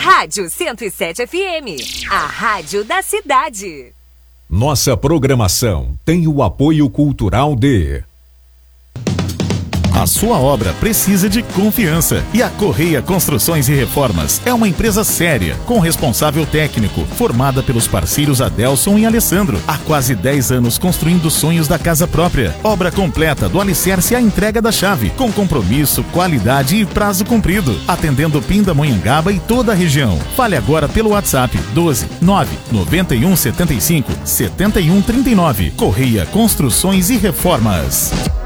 Rádio 107 FM, a rádio da cidade. Nossa programação tem o apoio cultural de... A sua obra precisa de confiança e a Correia Construções e Reformas é uma empresa séria, com responsável técnico, formada pelos parceiros Adelson e Alessandro. Há quase 10 anos construindo sonhos da casa própria. Obra completa do alicerce à entrega da chave, com compromisso, qualidade e prazo cumprido, atendendo Pindamonhangaba e toda a região. Fale agora pelo WhatsApp 12 9 91 75 71 39. Correia Construções e Reformas.